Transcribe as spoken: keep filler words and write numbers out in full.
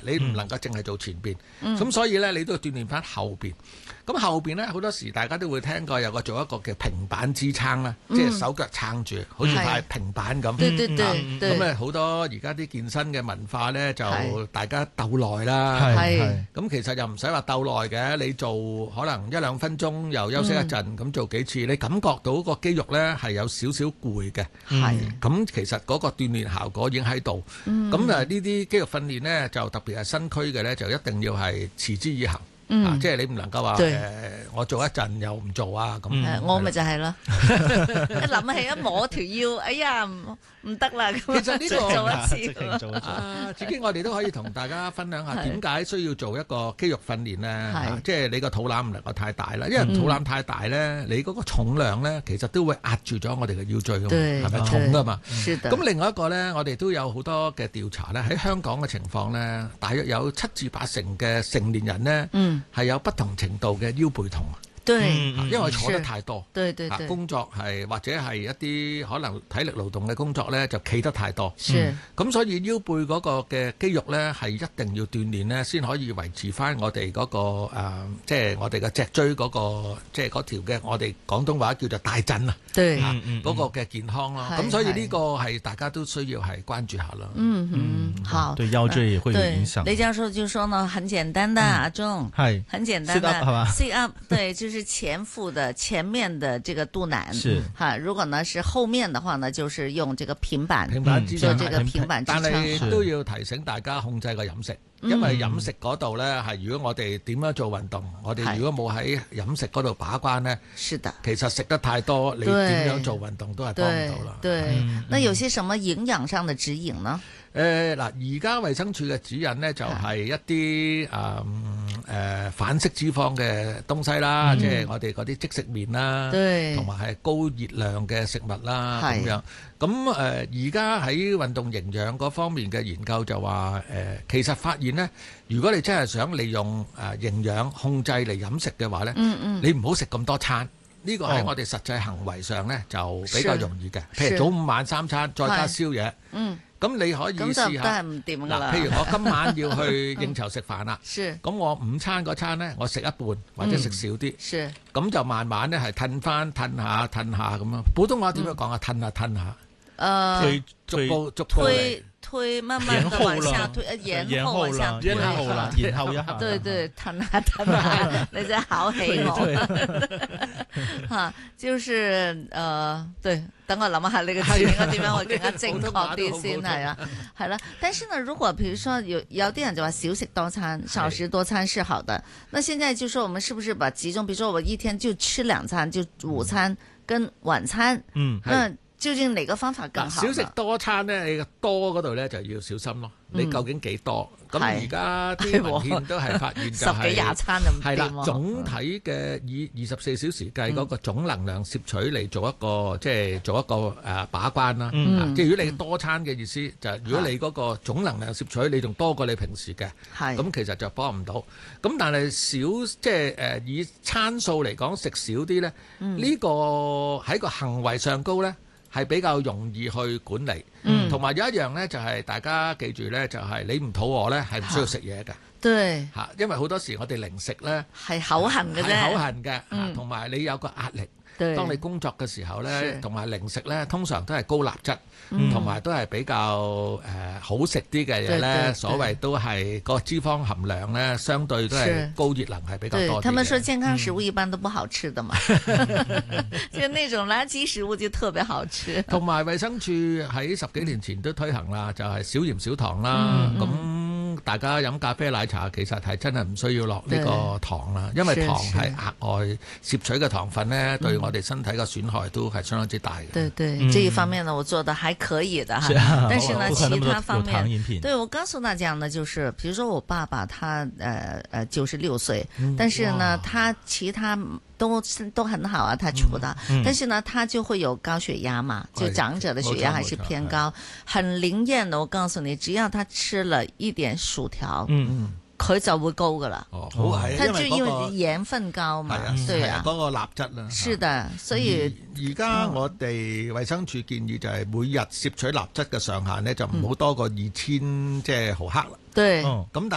你唔能夠淨係做前邊，咁、 嗯、 所以咧你都要鍛鍊翻後邊。咁後邊咧好多時大家都會聽過有個做一個嘅平板支撐啦， 嗯、 即係手腳撐住，好似塊平板咁。 對對對， 咁咧好多而家啲健身嘅文化咧就大家鬥耐啦。 係咁其實又唔使話鬥耐嘅，你做可能一兩分鐘又休息一陣，咁、嗯、做幾次，你感覺到個肌肉咧係有少少攰嘅。係咁其實嗰個鍛鍊效果已經喺度。咁誒呢啲肌肉訓練咧就特別係身軀嘅咧就一定要係持之以恆。嗯啊、即係你唔能夠話誒、呃，我做一陣又唔做啊咁、嗯。 我咪就係咯，一諗起一摸條腰，哎呀唔唔得啦。其實呢、呢個做一次， 做一次啊，自己我哋都可以同大家分享下點解需要做一個肌肉訓練咧、啊。即係你個肚腩唔能夠太大啦，因為肚腩太大咧、嗯，你嗰個重量咧其實都會壓住咗我哋嘅腰椎㗎嘛，係咪重㗎嘛？咁另外一個咧，我哋都有好多嘅調查咧，喺香港嘅情況咧，大約有七至八成嘅成年人咧。嗯係有不同程度嘅腰背痛， 對， 因為我坐得太多， 對對對， 工作係或者係一啲可能體力勞動嘅工作咧，就企得太多， 咁、 嗯、所以腰背嗰個嘅肌肉咧係一定要鍛鍊咧，先可以維持翻我哋嗰、嗰個誒，即、呃、係、即係、我哋嘅脊椎嗰、嗰個，即係嗰條嘅我哋廣東話叫做大震啊， 對， 嗰、嗯嗰個嘅健康咯。咁所以呢個係大家都需要係關注下啦。 嗯嗯，好， 對腰椎也會有影響。 雷教授就說呢，很簡單的，阿鐘， 係， 很簡單的 sit up 係嘛 ，sit up， 對，就是前腹的前面的這個肚腩， 是哈。如果呢是後面的話呢，就是用這個平板， 平板支撐， 做這個平板支撐。 但係都要提醒大家控制個飲食，因為飲食嗰度呢係如果我哋點樣做運動，我哋如果冇喺飲食嗰度把關呢， 是的， 其實食得太多，你點樣做運動都係幫唔到啦。 對，對，那有些什麼營養上的指引呢？ 誒嗱，而家衛生署嘅指引呢，就係一啲誒誒反式脂肪嘅東西啦，即係我哋嗰啲即食麵啦，同埋係高熱量嘅食物啦咁樣。咁誒而家喺運動營養嗰方面嘅研究就話誒，其實發現呢，如果你真係想利用誒營養控制嚟飲食嘅話呢，你唔好食咁多餐。呢個喺我哋實際行為上呢，就比較容易嘅。譬如早午晚三餐再加宵夜。咁你可以試下， 咁就都係唔掂㗎啦。 譬如我今晚要去應酬食飯啦，咁我午餐嗰餐呢，我食一半或者食少啲，咁、嗯、就慢慢呢係褪翻褪下褪下咁樣。普通話點樣講啊？褪下褪下， 誒， 逐步逐步嚟。 推慢慢的往下推，延後往下推， 延後啦，延後一下。 對對，褪下褪下，你真係考起我。吓，就是誒、呃，對，等我諗下你個字應該點樣會更加正確啲先係啊，係啦。但是呢，如果譬如說有有啲人就話少食多餐，少食多餐是好的。那現在就說我們是不是把集中，比如說我一天就吃兩餐，就午餐跟晚餐，嗯，那究竟哪個方法更好？ 少食多餐呢，你個多嗰度呢就要小心咯。嗯、你究竟幾多？咁而家啲文獻都係發現就係、是、 十幾廿餐就唔掂。係啦， 總體嘅以二十四小時計嗰個總能量攝取嚟做一個，即、嗯、係、就是、做一個誒、呃、把關啦。即、嗯、係如果你多餐嘅意思，嗯、就係如果你嗰個總能量攝取你仲多過你平時嘅，咁其實就幫唔到。咁但係少即係誒以餐數嚟講食少啲咧，呢、嗯這個喺個行為上高咧。係比較容易去管理，同、嗯、埋有一樣呢，就係、是、大家記住呢，就係、是、你唔肚餓呢，係唔需要食嘢嘅。對，嚇，因為好多時我哋零食呢，係口痕嘅啫，係口痕嘅，同、嗯、埋你有個壓力。當你工作嘅時候呢，同埋零食呢，通常都係高鈉質，同、嗯、埋都係比較誒、呃、好食啲嘅嘢呢。所謂都係個脂肪含量呢，相對都係高熱能係比較多啲嘅。對，他們說健康食物一般都不好吃的嘛，嗯、就那種垃圾食物就特別好吃。同埋衛生署喺十幾年前都推行啦，就係、是、少鹽少糖啦，咁、嗯。大家飲咖啡奶茶其實係真係唔需要落呢個糖啦，因為糖係額外攝取嘅糖分呢，對我哋身體嘅損害都係相當之大嘅。對對，嗯、這一方面呢，我做得還可以的哈、啊，但是呢，其他方面，對我告訴大家呢，就是，比如說我爸爸他，他呃呃九十六歲，但是呢，他其他。都都很好啊，他出的、嗯嗯，但是呢，他就會有高血壓嘛，就長者的血壓還是偏高，很靈驗的。我告訴你，只要他吃了一點薯條，嗯嗯，佢就會高噶啦。哦，好係，他就因為鹽分高嘛，對啊，嗰、那個鈉質啦。是的，所以而家我哋衛生署建議就係每日攝取鈉質嘅上限呢，就唔好多過二千即係毫克啦。對，咁但